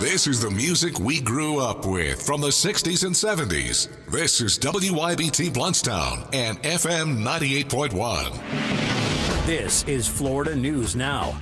This is the music we grew up with from the 60s and 70s. This is WYBT Bluntstown and FM 98.1. This is Florida News Now.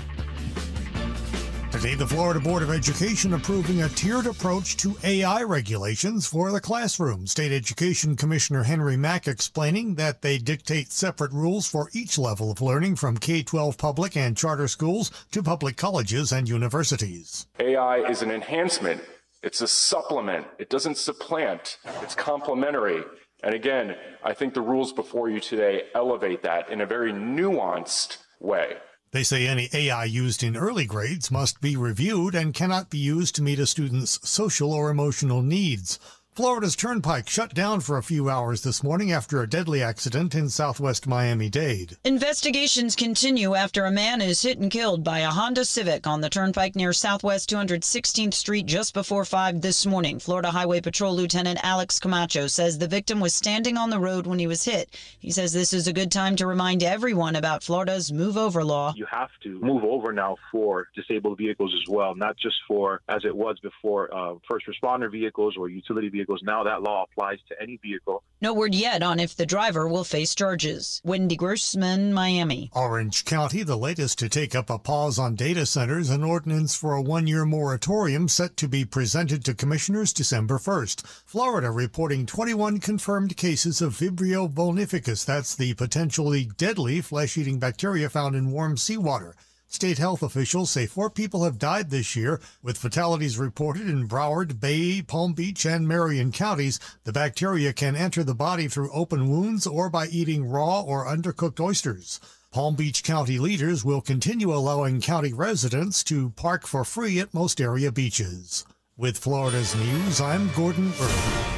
Today, the Florida Board of Education approving a tiered approach to AI regulations for the classroom. State Education Commissioner Henry Mack explaining that they dictate separate rules for each level of learning from K-12 public and charter schools to public colleges and universities. AI is an enhancement. It's a supplement. It doesn't supplant. It's complementary. And again, I think the rules before you today elevate that in a very nuanced way. They say any AI used in early grades must be reviewed and cannot be used to meet a student's social or emotional needs. Florida's Turnpike shut down for a few hours this morning after a deadly accident in southwest Miami-Dade. Investigations continue after a man is hit and killed by a Honda Civic on the Turnpike near Southwest 216th Street just before 5 this morning. Florida Highway Patrol Lieutenant Alex Camacho says the victim was standing on the road when he was hit. He says this is a good time to remind everyone about Florida's Move Over law. You have to move over now for disabled vehicles as well, not just for, as it was before, first responder vehicles or utility vehicles. Now that law applies to any vehicle. No word yet on if the driver will face charges. Wendy Grossman, Miami. Orange County, the latest to take up a pause on data centers, an ordinance for a one-year moratorium set to be presented to commissioners December 1st. Florida reporting 21 confirmed cases of Vibrio vulnificus. That's the potentially deadly flesh-eating bacteria found in warm seawater. State health officials say 4 people have died this year, with fatalities reported in Broward, Bay, Palm Beach, and Marion counties. The bacteria can enter the body through open wounds or by eating raw or undercooked oysters. Palm Beach County leaders will continue allowing county residents to park for free at most area beaches. With Florida's News, I'm Gordon Earl.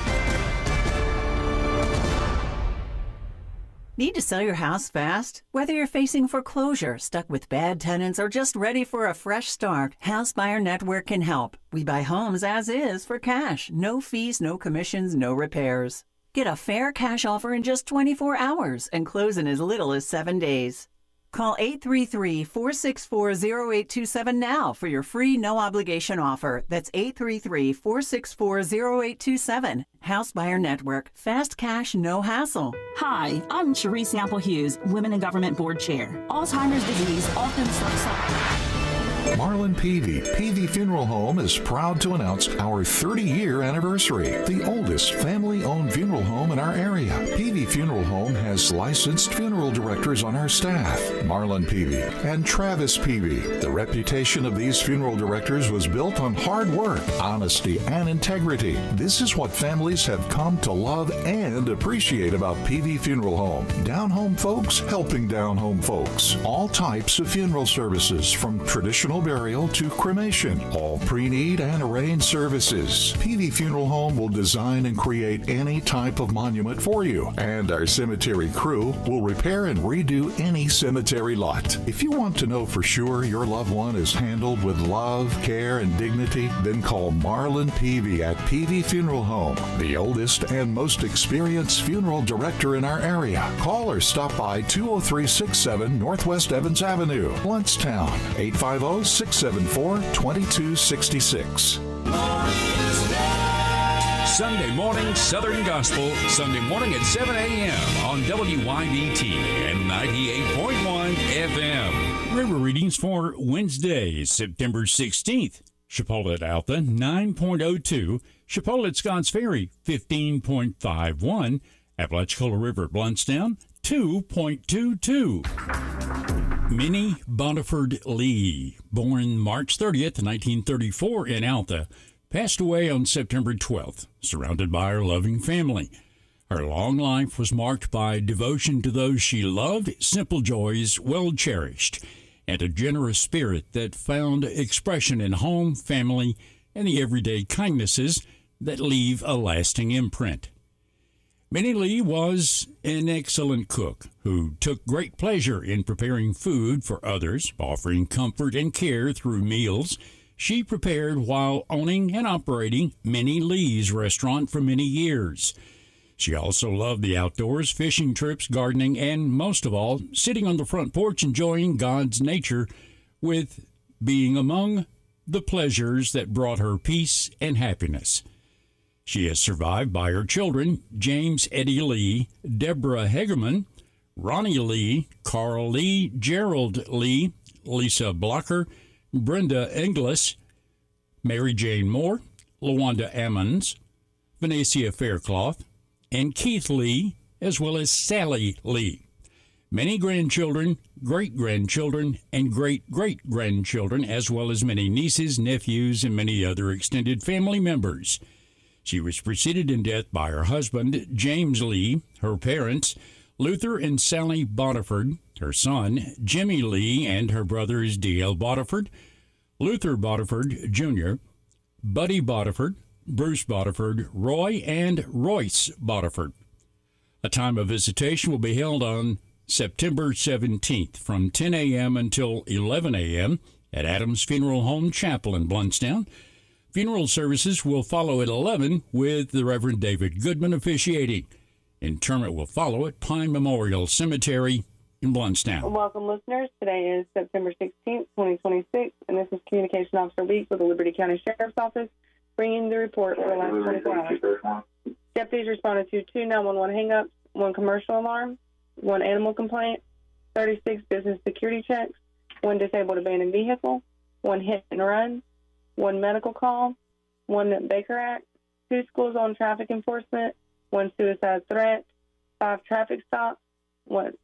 Need to sell your house fast? Whether you're facing foreclosure, stuck with bad tenants, or just ready for a fresh start, House Buyer Network can help. We buy homes as is for cash. No fees, no commissions, no repairs. Get a fair cash offer in just 24 hours and close in as little as 7 days. Call 833-464-0827 now for your free no-obligation offer. That's 833-464-0827. House Buyer Network. Fast cash, no hassle. Hi, I'm Cherise Sample Hughes, Women in Government Board Chair. Alzheimer's disease often Marlin Peavy Funeral Home is proud to announce our 30-year anniversary. The oldest family-owned funeral home in our area. Peavy Funeral Home has licensed funeral directors on our staff. Marlin Peavy and Travis Peavy. The reputation of these funeral directors was built on hard work, honesty, and integrity. This is what families have come to love and appreciate about Peavy Funeral Home. Down-home folks helping down-home folks. All types of funeral services, from traditional burial to cremation, all pre-need and arranged services. Peavy Funeral Home will design and create any type of monument for you, and our cemetery crew will repair and redo any cemetery lot. If you want to know for sure your loved one is handled with love, care, and dignity, then call Marlin Peavy at Peavy Funeral Home, the oldest and most experienced funeral director in our area. Call or stop by 20367 Northwest Evans Avenue, Bluntstown, 850-674-2266. Sunday morning Southern Gospel, Sunday morning at 7 a.m. on WYBT and 98.1 FM. River readings for Wednesday, September 16th. Chipola at Alta, 9.02. Chipola at Scotts Ferry, 15.51. Apalachicola River at Bluntstown, 2.22. Minnie Boniford Lee, born March 30th, 1934 in Alta, passed away on September 12th, surrounded by her loving family. Her long life was marked by devotion to those she loved, simple joys well cherished, and a generous spirit that found expression in home, family, and the everyday kindnesses that leave a lasting imprint. Minnie Lee was an excellent cook who took great pleasure in preparing food for others, offering comfort and care through meals she prepared while owning and operating Minnie Lee's restaurant for many years. She also loved the outdoors, fishing trips, gardening, and most of all, sitting on the front porch enjoying God's nature with being among the pleasures that brought her peace and happiness. She is survived by her children, James Eddie Lee, Deborah Hegerman, Ronnie Lee, Carl Lee, Gerald Lee, Lisa Blocker, Brenda Inglis, Mary Jane Moore, LaWanda Ammons, Venetia Faircloth, and Keith Lee, as well as Sally Lee. Many grandchildren, great-grandchildren, and great-great-grandchildren, as well as many nieces, nephews, and many other extended family members. She was preceded in death by her husband, James Lee, her parents, Luther and Sally Bodiford, her son, Jimmy Lee, and her brothers, D.L. Bodiford, Luther Bodiford, Jr., Buddy Bodiford, Bruce Bodiford, Roy, and Royce Bodiford. A time of visitation will be held on September 17th from 10 a.m. until 11 a.m. at Adams Funeral Home Chapel in Blountstown. Funeral services will follow at 11 with the Reverend David Goodman officiating. Interment will follow at Pine Memorial Cemetery in Blountstown. Welcome, listeners. Today is September 16th, 2026, and this is Communication Officer Week with the Liberty County Sheriff's Office, bringing the report for the last 24 hours. Deputies responded to 2 911 hang-ups, 1 commercial alarm, 1 animal complaint, 36 business security checks, 1 disabled abandoned vehicle, 1 hit and run, 1 medical call, 1 Baker Act, 2 school zone traffic enforcement, 1 suicide threat, 5 traffic stops, 1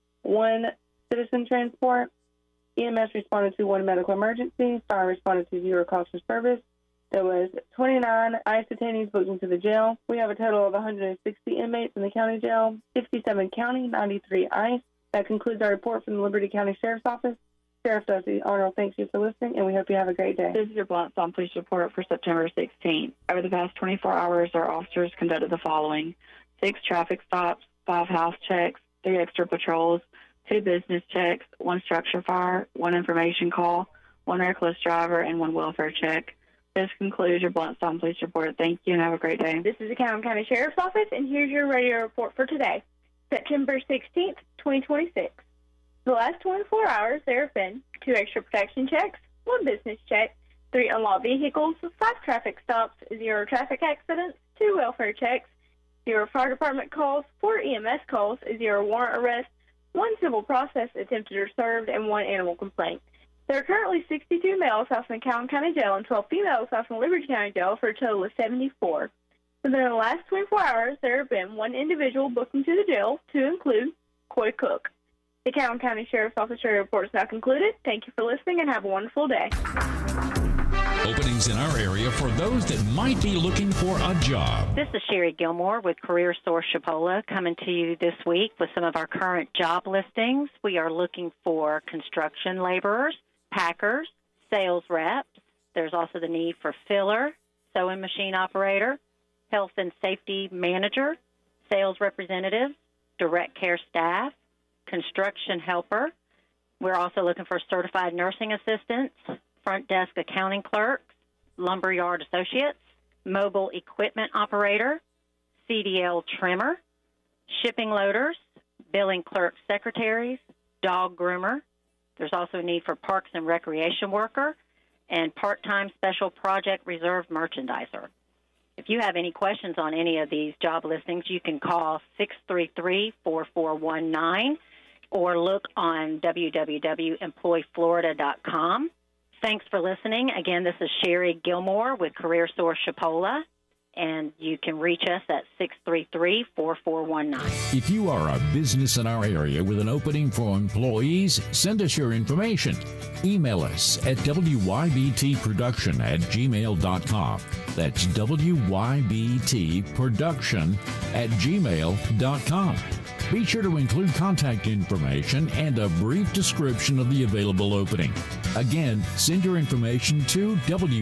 citizen transport. EMS responded to 1 medical emergency. Fire responded to 0 calls for service. There was 29 ICE detainees booked into the jail. We have a total of 160 inmates in the county jail, 67 county, 93 ICE. That concludes our report from the Liberty County Sheriff's Office. Sheriff Dusty Arnold thanks you for listening, and we hope you have a great day. This is your Blountstown Police Report for September 16th. Over the past 24 hours, our officers conducted the following: 6 traffic stops, 5 house checks, 3 extra patrols, 2 business checks, 1 structure fire, 1 information call, 1 reckless driver, and 1 welfare check. This concludes your Blountstown Police Report. Thank you and have a great day. This is the Calhoun County Sheriff's Office, and here's your radio report for today, September 16th, 2026. For the last 24 hours, there have been 2 extra protection checks, 1 business check, 3 unlocked vehicles, 5 traffic stops, 0 traffic accidents, 2 welfare checks, 0 fire department calls, 4 EMS calls, 0 warrant arrests, 1 civil process attempted or served, and 1 animal complaint. There are currently 62 males housed in Calhoun County Jail and 12 females housed in Liberty County Jail for a total of 74. Within the last 24 hours, there have been 1 individual booked into the jail, to include Coy Cook. The Calhoun County Sheriff's Office report is now concluded. Thank you for listening and have a wonderful day. Openings in our area for those that might be looking for a job. This is Sherry Gilmore with Career Source Chipola coming to you this week with some of our current job listings. We are looking for construction laborers, packers, sales reps. There's also the need for filler, sewing machine operator, health and safety manager, sales representative, direct care staff, construction helper. We're also looking for certified nursing assistants, front desk accounting clerks, lumberyard associates, mobile equipment operator, CDL trimmer, shipping loaders, billing clerk secretaries, dog groomer. There's also a need for parks and recreation worker and part-time special project reserve merchandiser. If you have any questions on any of these job listings, you can call 633-4419 or look on www.employflorida.com. Thanks for listening. Again, this is Sherry Gilmore with Career Source Chipola, and you can reach us at 633-4419. If you are a business in our area with an opening for employees, send us your information. Email us at wybtproduction@gmail.com. That's wybtproduction@gmail.com. Be sure to include contact information and a brief description of the available opening. Again, send your information to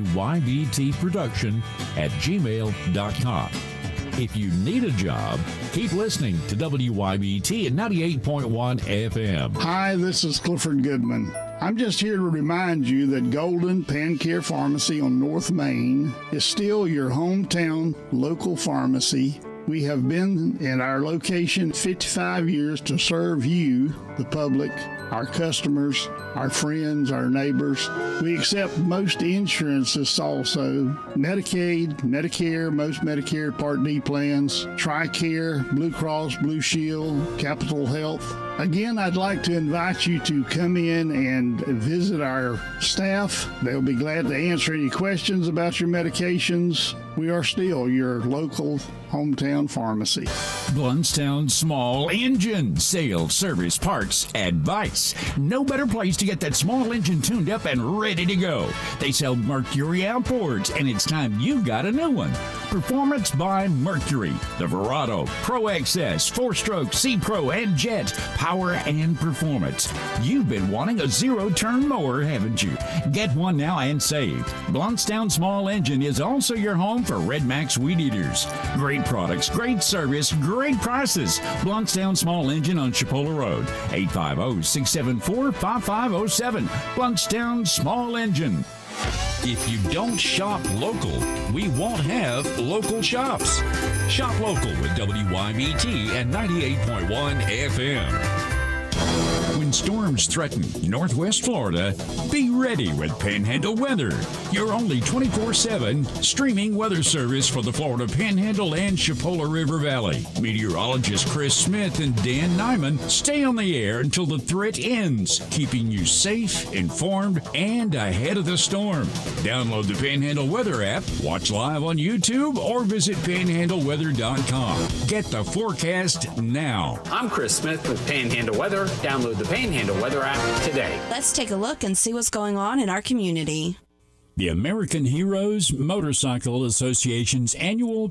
wybtproduction@gmail.com. If you need a job, keep listening to WYBT at 98.1 FM. Hi, this is Clifford Goodman. I'm just here to remind you that Golden Pan Care Pharmacy on North Main is still your hometown local pharmacy We have been in our location 55 years to serve you, the public, our customers, our friends, our neighbors. We accept most insurances also: Medicaid, Medicare, most Medicare Part D plans, TRICARE, Blue Cross Blue Shield, Capital Health. Again, I'd like to invite you to come in and visit our staff. They'll be glad to answer any questions about your medications. We are still your local hometown pharmacy. Blountstown Small Engine Sales, Service, Parts, Advice. No better place to get that small engine tuned up and ready to go. They sell Mercury outboards, and it's time you got a new one. Performance by Mercury. The Verado, Pro XS, 4-stroke, C-Pro, and Jet. Power and performance. You've been wanting a zero-turn mower, haven't you? Get one now and save. Blountstown Small Engine is also your home for Red Max Weed Eaters. Great products, great service, great prices. Blountstown Small Engine on Chipola Road. 850-674-5507. Blountstown Small Engine. If you don't shop local, we won't have local shops. Shop local with WYBT and 98.1 FM. When storms threaten Northwest Florida, be ready with Panhandle Weather, your only 24/7 streaming weather service for the Florida Panhandle and Chipola River Valley. Meteorologist Chris Smith and Dan Nyman stay on the air until the threat ends, keeping you safe, informed, and ahead of the storm. Download the Panhandle Weather app, watch live on YouTube, or visit panhandleweather.com. Get the forecast now. I'm Chris Smith with Panhandle Weather. Download the Panhandle Weather app today. Let's take a look and see what's going on in our community. The American Heroes Motorcycle Association's annual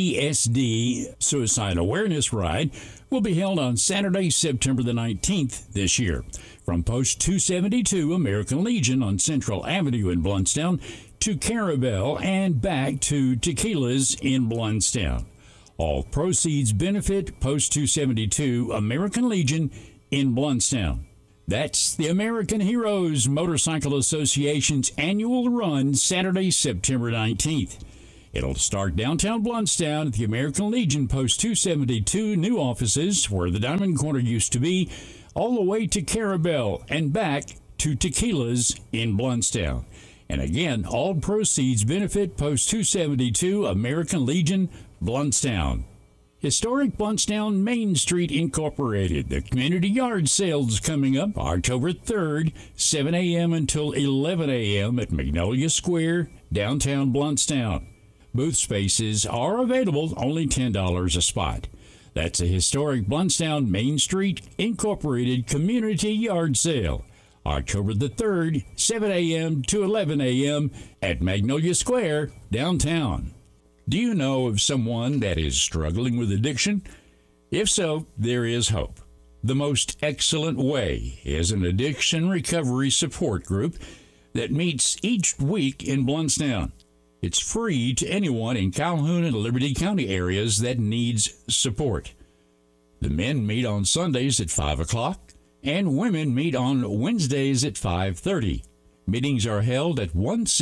PTSD Suicide Awareness Ride will be held on Saturday, September the 19th this year. From Post 272 American Legion on Central Avenue in Blountstown to Carabel and back to Tequila's in Blountstown. All proceeds benefit Post 272 American Legion in Blountstown. That's the American Heroes Motorcycle Association's annual run, Saturday, September 19th. It'll start downtown Blountstown at the American Legion Post 272 new offices, where the Diamond Corner used to be, all the way to Carabel and back to Tequila's in Blountstown. And again, all proceeds benefit Post 272 American Legion, Blountstown. Historic Blountstown Main Street Incorporated. The community yard sale's coming up October 3rd, 7 a.m. until 11 a.m. at Magnolia Square, downtown Blountstown. Booth spaces are available, only $10 a spot. That's a historic Blountstown Main Street Incorporated community yard sale. October the 3rd, 7 a.m. to 11 a.m. at Magnolia Square, downtown. Do you know of someone that is struggling with addiction? If so, there is hope. The Most Excellent Way is an addiction recovery support group that meets each week in Blountstown. It's free to anyone in Calhoun and Liberty County areas that needs support. The men meet on Sundays at 5 o'clock, and women meet on Wednesdays at 5:30. Meetings are held at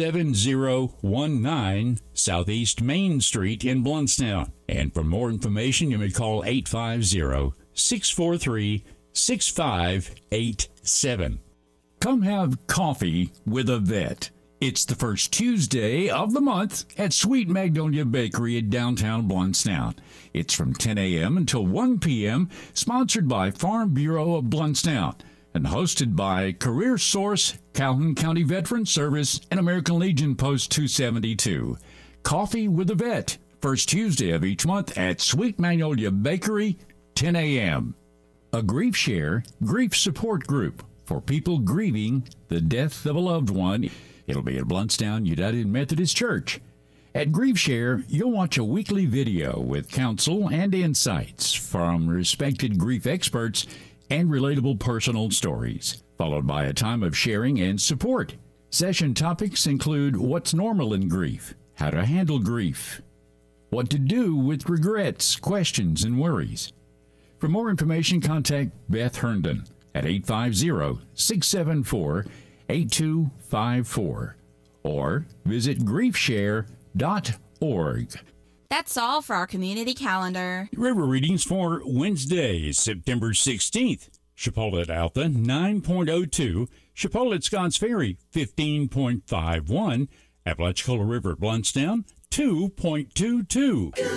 17019 Southeast Main Street in Blountstown. And for more information, you may call 850-643-6587. Come have coffee with a vet. It's the first Tuesday of the month at Sweet Magnolia Bakery at downtown Blountstown. It's from 10 a.m. until 1 p.m., sponsored by Farm Bureau of Blountstown, and hosted by Career Source, Calhoun County Veteran Service, and American Legion Post 272. Coffee with a Vet, first Tuesday of each month at Sweet Magnolia Bakery, 10 a.m. A Grief Share grief support group for people grieving the death of a loved one. It'll be at Blountstown United Methodist Church. At Grief Share, you'll watch a weekly video with counsel and insights from respected grief experts and relatable personal stories, followed by a time of sharing and support. Session topics include what's normal in grief, how to handle grief, what to do with regrets, questions, and worries. For more information, contact Beth Herndon at 850-674-8254 or visit griefshare.org. That's all for our community calendar. River readings for Wednesday, September 16th. Chipola at Alpha, 9.02. Chipola at Scotts Ferry, 15.51. Apalachicola River at Bluntstown, 2.22.